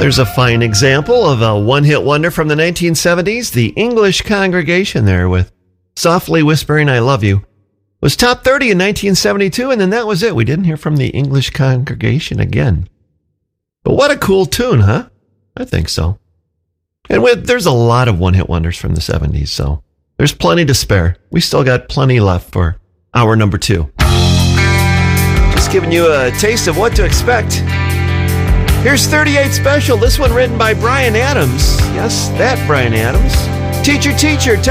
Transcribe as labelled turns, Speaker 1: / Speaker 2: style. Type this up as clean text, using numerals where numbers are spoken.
Speaker 1: There's a fine example of a one-hit wonder from the 1970s. The English Congregation there with Softly Whispering I Love You was top 30 in 1972, and then that was it. We didn't hear from the English Congregation again. But what a cool tune, huh? I think so. And there's a lot of one-hit wonders from the 70s, so there's plenty to spare. We still got plenty left for hour number 2. Just giving you a taste of what to expect. Here's 38 Special, this one written by Bryan Adams. Yes, that Bryan Adams. Teacher, Teacher,